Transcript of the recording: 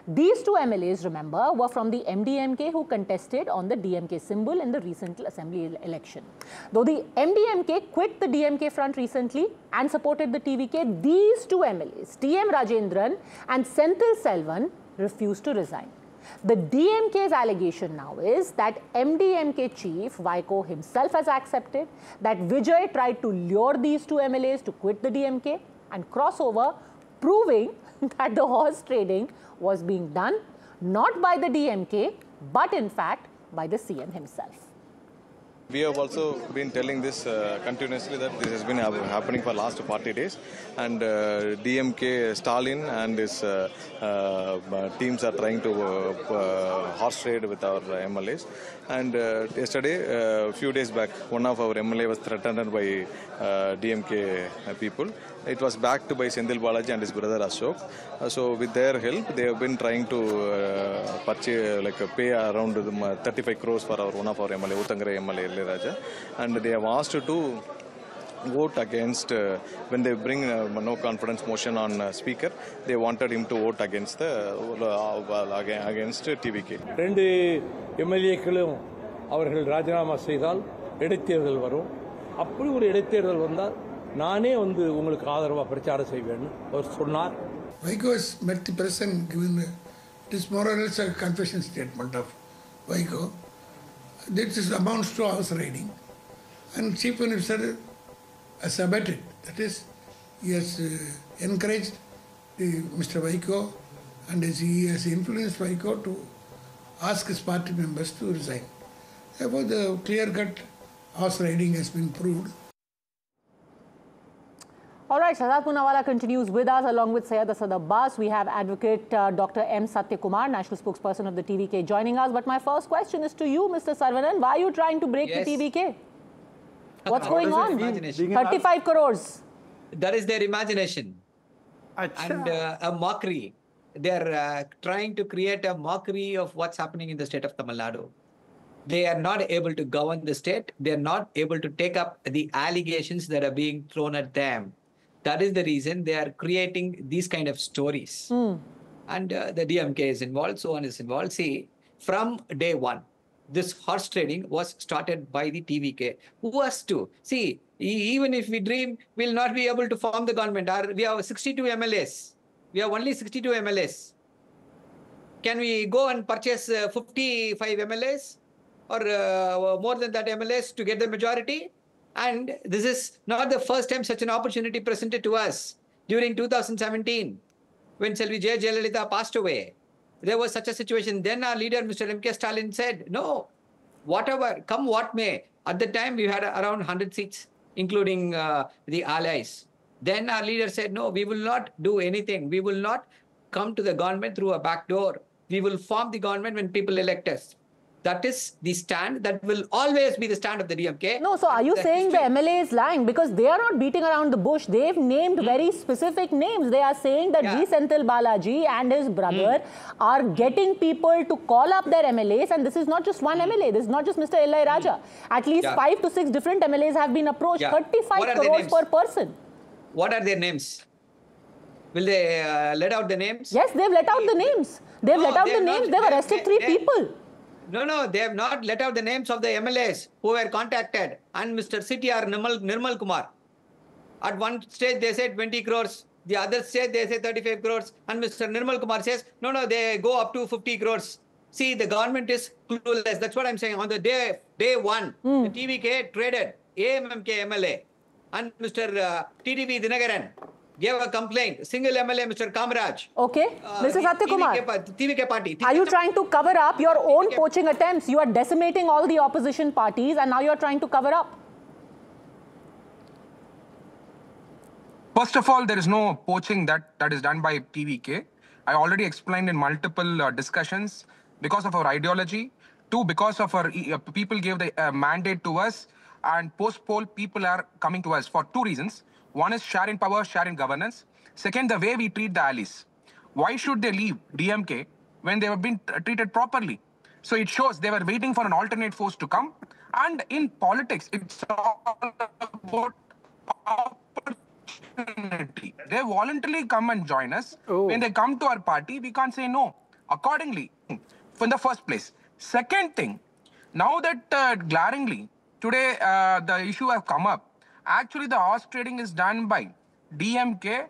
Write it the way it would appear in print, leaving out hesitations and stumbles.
These two MLAs, remember, were from the MDMK who contested on the DMK symbol in the recent assembly election. Though the MDMK quit the DMK front recently and supported the TVK, these two MLAs, TM Rajendran and Senthil Selvan, refused to resign. The DMK's allegation now is that MDMK chief Vaiko himself has accepted that Vijay tried to lure these two MLAs to quit the DMK and cross over, proving that the horse trading was being done not by the DMK, but in fact by the CM himself. We have also been telling this continuously that this has been happening for last 40 days, and DMK Stalin and his teams are trying to horse trade with our MLAs. And yesterday, a few days back, one of our MLA was threatened by DMK people. It was backed by Senthil Balaji and his brother Ashok. So with their help, they have been trying to pay around 35 crores for one of our MLA, Uttangare MLA Raja, and they have asked to vote against, when they bring no confidence motion on speaker, they wanted him to vote against against TVK. ரெண்டு எம்எல்ஏக்களும் அவர்கள் ராஜினாமா செய்தால் இடைத்தேர்தல் வரும். அப்படி ஒரு இடைத்தேர்தல் வந்தால் நானே வந்து உங்களுக்கு ஆதரவா பிரச்சாரம் செய்வேன்னு அவர் சொன்னார். Vaiko has met the press and given it is more or less a confession statement of Vaiko. This amounts to house raiding, and Chief Minister has abetted. That is, he has encouraged Mr. Vaiko, and he has influenced Vaiko to ask his party members to resign. Therefore, the clear-cut house raiding has been proved. All right, Shahzad Poonawalla continues with us along with Syed Asad Abbas. We have Advocate Dr. M. Satyakumar, National Spokesperson of the TVK, joining us. But my first question is to you, Mr. Saravanan. Why are you trying to break the TVK? What's going on? 35 crores. That is their imagination. And a mockery. They're trying to create a mockery of what's happening in the state of Tamil Nadu. They are not able to govern the state. They're not able to take up the allegations that are being thrown at them. That is the reason they are creating these kind of stories. And the DMK is involved, so on is involved. See, from day one, this horse trading was started by the TVK. Who was to? See, even if we dream, we'll not be able to form the government. We have 62 MLAs. We have only 62 MLAs. Can we go and purchase 55 MLAs or more than that MLAs to get the majority? And this is not the first time such an opportunity presented to us. During 2017, when Selvi Jayalalitha passed away, there was such a situation. Then our leader, Mr. M.K. Stalin, said, no, whatever, come what may. At the time, we had around 100 seats, including the allies. Then our leader said, no, we will not do anything. We will not come to the government through a back door. We will form the government when people elect us. That is the stand. That will always be the stand of the DMK. No, so are you saying the MLA is lying? Because they are not beating around the bush. They've named very specific names. They are saying that V. Senthil Balaji and his brother are getting people to call up their MLAs. And this is not just one MLA. This is not just Mr. L.I. Raja. At least 5 to 6 different MLAs have been approached. 35 crores per person. What are their names? Will they let out the names? Yes, they've let out the names. They've let out the names. They've arrested 3 people. No, they have not let out the names of the MLAs who were contacted and Mr. CTR Nirmal Kumar. At one stage, they said 20 crores. The other stage, they say 35 crores. And Mr. Nirmal Kumar says, no, they go up to 50 crores. See, the government is clueless. That's what I'm saying. On the day one, the TVK traded AMMK MLA and Mr. TTV Dinagaran gave a complaint. Single MLA, Mr. Kamaraj. Okay. Mr. Satyakumar, TVK party. Are you trying to cover up your own poaching attempts? You are decimating all the opposition parties and now you're trying to cover up. First of all, there is no poaching that is done by TVK. I already explained in multiple discussions, because of our ideology. 2, because of our people gave the mandate to us, and post-poll people are coming to us for 2 reasons. One is share in power, share in governance. Second, the way we treat the allies. Why should they leave DMK when they have been treated properly? So it shows they were waiting for an alternate force to come. And in politics, it's all about opportunity. They voluntarily come and join us. When they come to our party, we can't say no. accordingly in the first place. Second thing, now that glaringly today the issue has come up, actually the horse trading is done by DMK